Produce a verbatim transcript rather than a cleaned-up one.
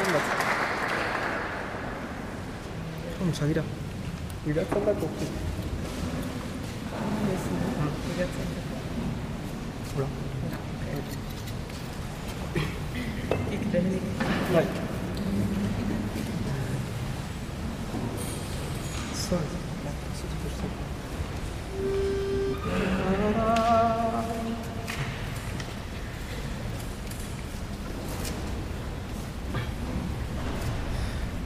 처음 자기라 우리가 썬다고 없지. 몰라. Ik ben niet. 야